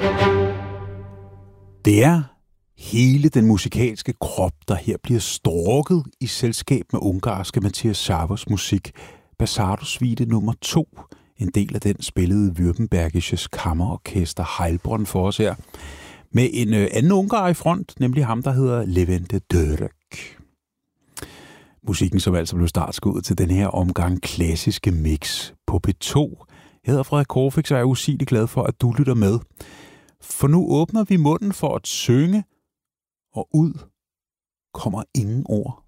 Det er hele den musikalske krop, der her bliver strukket i selskab med ungarske Matthias Sábos musik. Basardo Suite nummer 2, en del af den spillede Württembergisches Kammerorkester Heilbronn for os her. Med en anden ungar i front, nemlig ham, der hedder Levente Dörök. Musikken, som altså blev startskuddet til den her omgang klassiske mix på P2. Jeg hedder Frederik Korfix, og jeg er usigeligt glad for, at du lytter med. For nu åbner vi munden for at synge, og ud kommer ingen ord.